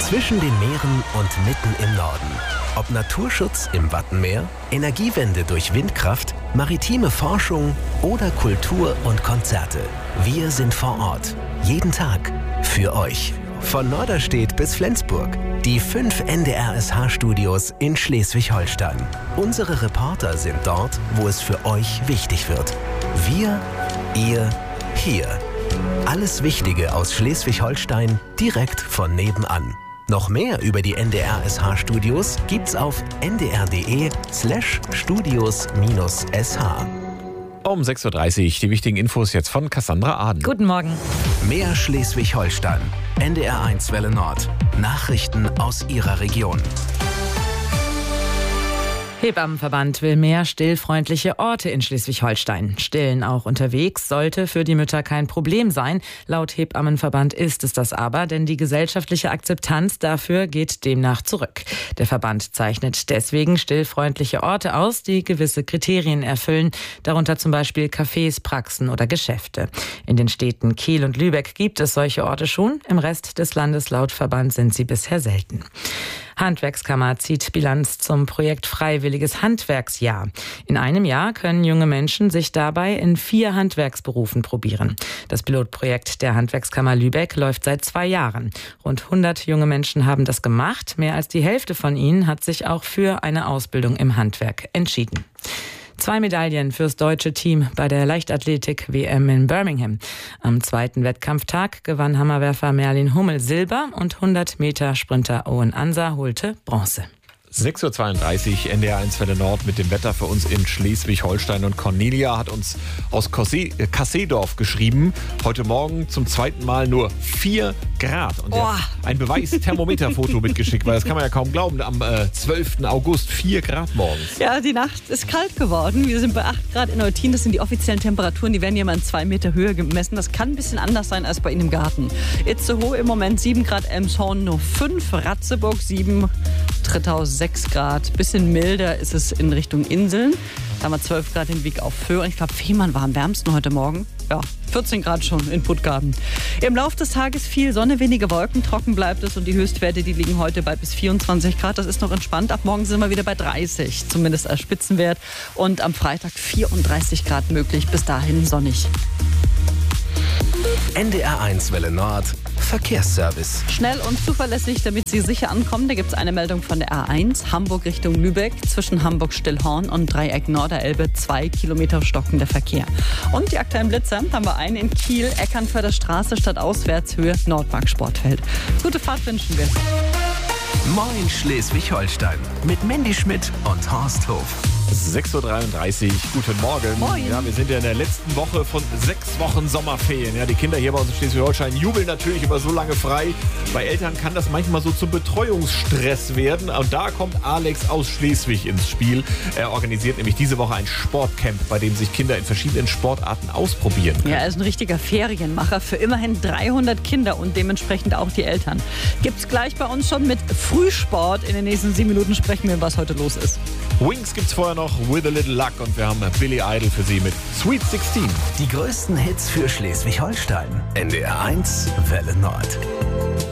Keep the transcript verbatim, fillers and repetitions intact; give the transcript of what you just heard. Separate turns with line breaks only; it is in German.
Zwischen den Meeren und mitten im Norden. Ob Naturschutz im Wattenmeer, Energiewende durch Windkraft, maritime Forschung oder Kultur und Konzerte. Wir sind vor Ort. Jeden Tag. Für euch. Von Norderstedt bis Flensburg. Die fünf N D R S H-Studios in Schleswig-Holstein. Unsere Reporter sind dort, wo es für euch wichtig wird. Wir, ihr, hier. Alles Wichtige aus Schleswig-Holstein direkt von nebenan. Noch mehr über die N D R S H-Studios gibt's auf ndr.de slash studios minus sh.
Um sechs Uhr dreißig die wichtigen Infos jetzt von Cassandra Aden.
Guten Morgen.
Mehr Schleswig-Holstein. N D R eins Welle Nord. Nachrichten aus Ihrer Region.
Hebammenverband will mehr stillfreundliche Orte in Schleswig-Holstein. Stillen auch unterwegs sollte für die Mütter kein Problem sein. Laut Hebammenverband ist es das aber, denn die gesellschaftliche Akzeptanz dafür geht demnach zurück. Der Verband zeichnet deswegen stillfreundliche Orte aus, die gewisse Kriterien erfüllen, darunter zum Beispiel Cafés, Praxen oder Geschäfte. In den Städten Kiel und Lübeck gibt es solche Orte schon. Im Rest des Landes laut Verband sind sie bisher selten. Handwerkskammer zieht Bilanz zum Projekt Freiwilliges Handwerksjahr. In einem Jahr können junge Menschen sich dabei in vier Handwerksberufen probieren. Das Pilotprojekt der Handwerkskammer Lübeck läuft seit zwei Jahren. Rund hundert junge Menschen haben das gemacht. Mehr als die Hälfte von ihnen hat sich auch für eine Ausbildung im Handwerk entschieden. Zwei Medaillen fürs deutsche Team bei der Leichtathletik-W M in Birmingham. Am zweiten Wettkampftag gewann Hammerwerfer Merlin Hummel Silber und hundert Meter Sprinter Owen Ansa holte Bronze.
sechs Uhr zweiunddreißig, N D R eins Welle Nord mit dem Wetter für uns in Schleswig-Holstein. Und Cornelia hat uns aus Kasseedorf geschrieben. Heute Morgen zum zweiten Mal nur vier Grad. Und
oh.
ein Beweis-Thermometerfoto mitgeschickt, weil das kann man ja kaum glauben. Am äh, zwölften August vier Grad morgens.
Ja, die Nacht ist kalt geworden. Wir sind bei acht Grad in Eutin. Das sind die offiziellen Temperaturen. Die werden ja mal in zwei Meter Höhe gemessen. Das kann ein bisschen anders sein als bei Ihnen im Garten. Itzehoe im Moment sieben Grad, Elmshorn nur fünf, Ratzeburg sieben, Trittau sechs Grad. Bisschen milder ist es in Richtung Inseln. Da haben wir zwölf Grad in Wieg auf Föhr. Und ich glaube, Fehmarn war am wärmsten heute Morgen. Ja, vierzehn Grad schon in Puttgarden. Im Laufe des Tages viel Sonne, wenige Wolken, trocken bleibt es. Und die Höchstwerte, die liegen heute bei bis vierundzwanzig Grad. Das ist noch entspannt. Ab morgen sind wir wieder bei dreißig, zumindest als Spitzenwert. Und am Freitag vierunddreißig Grad möglich. Bis dahin sonnig.
N D R eins Welle Nord. Verkehrsservice.
Schnell und zuverlässig, damit Sie sicher ankommen. Da gibt es eine Meldung von der A eins, Hamburg Richtung Lübeck, zwischen Hamburg-Stillhorn und Dreieck Norderelbe, zwei Kilometer stockender Verkehr. Und die aktuellen Blitzer haben wir einen in Kiel, Eckernförder Straße, statt Auswärtshöhe, Nordmark Sportfeld. Gute Fahrt wünschen wir.
Moin Schleswig-Holstein mit Mandy Schmidt und Horst Hof.
sechs Uhr dreiunddreißig, guten Morgen.
Moin.
Ja, wir sind ja in der letzten Woche von sechs Wochen Sommerferien. Ja, die Kinder hier bei uns in Schleswig-Holstein jubeln natürlich über so lange frei. Bei Eltern kann das manchmal so zum Betreuungsstress werden. Und da kommt Alex aus Schleswig ins Spiel. Er organisiert nämlich diese Woche ein Sportcamp, bei dem sich Kinder in verschiedenen Sportarten ausprobieren können.
Ja, er ist ein richtiger Ferienmacher für immerhin dreihundert Kinder und dementsprechend auch die Eltern. Gibt's gleich bei uns schon mit Frühsport. In den nächsten sieben Minuten sprechen wir, was heute los ist.
Wings gibt's vorher noch, With a Little Luck, und wir haben Billy Idol für Sie mit Sweet sechzehn.
Die größten Hits für Schleswig-Holstein. N D R eins Welle Nord.